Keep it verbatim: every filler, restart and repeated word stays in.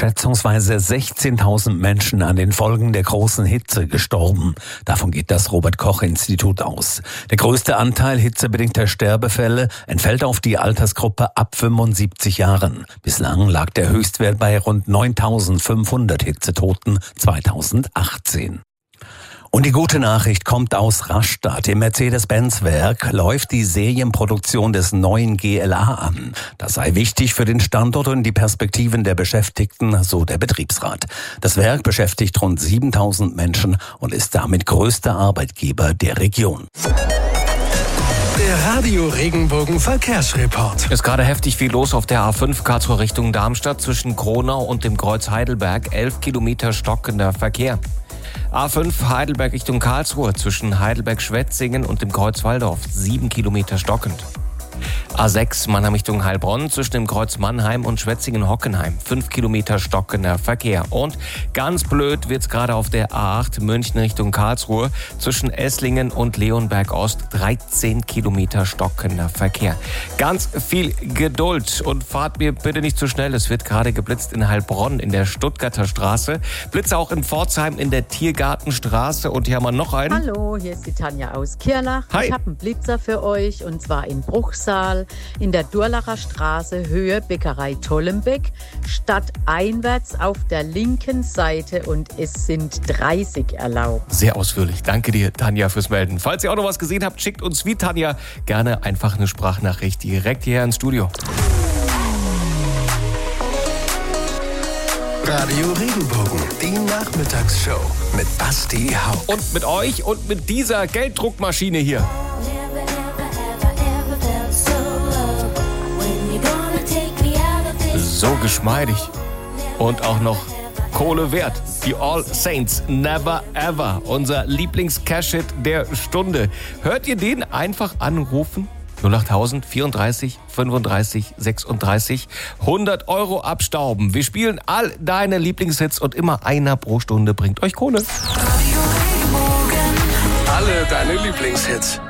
schätzungsweise sechzehntausend Menschen an den Folgen der großen Hitze gestorben. Davon geht das Robert-Koch-Institut aus. Der größte Anteil hitzebedingter Sterbefälle entfällt auf die Altersgruppe ab fünfundsiebzig Jahren. Bislang lag der Höchstwert bei rund neuntausendfünfhundert Hitzetoten zweitausendachtzehn. Und die gute Nachricht kommt aus Rastatt. Im Mercedes-Benz-Werk läuft die Serienproduktion des neuen G L A an. Das sei wichtig für den Standort und die Perspektiven der Beschäftigten, so der Betriebsrat. Das Werk beschäftigt rund siebentausend Menschen und ist damit größter Arbeitgeber der Region. Der Radio Regenbogen Verkehrsreport. Ist gerade heftig viel los auf der A fünf Karlsruhe Richtung Darmstadt zwischen Kronau und dem Kreuz Heidelberg. elf Kilometer stockender Verkehr. A fünf Heidelberg Richtung Karlsruhe zwischen Heidelberg-Schwetzingen und dem Kreuz Walldorf. sieben Kilometer stockend. A sechs Mannheim Richtung Heilbronn zwischen dem Kreuz Mannheim und Schwetzingen-Hockenheim. fünf Kilometer stockender Verkehr. Und ganz blöd wird's gerade auf der A acht München Richtung Karlsruhe zwischen Esslingen und Leonberg Ost. dreizehn Kilometer stockender Verkehr. Ganz viel Geduld und fahrt mir bitte nicht zu schnell. Es wird gerade geblitzt in Heilbronn in der Stuttgarter Straße. Blitze auch in Pforzheim in der Tiergartenstraße. Und hier haben wir noch einen. Hallo, hier ist die Tanja aus Kirlach. Hi. Ich habe einen Blitzer für euch und zwar in Bruchsal in der Durlacher Straße, Höhe Bäckerei Tollenbeck, stadteinwärts auf der linken Seite und es sind dreißig erlaubt. Sehr ausführlich. Danke dir, Tanja, fürs Melden. Falls ihr auch noch was gesehen habt, schickt uns wie Tanja gerne einfach eine Sprachnachricht direkt hierher ins Studio. Radio Regenbogen, die Nachmittagsshow mit Basti Hauck. Und mit euch und mit dieser Gelddruckmaschine hier. So geschmeidig und auch noch Kohle wert. Die All Saints, Never Ever, unser Lieblings-Cash-Hit der Stunde. Hört ihr den? Einfach anrufen. null achttausend vierunddreißig fünfunddreißig sechsunddreißig. hundert Euro abstauben. Wir spielen all deine Lieblingshits und immer einer pro Stunde bringt euch Kohle. Alle deine Lieblingshits.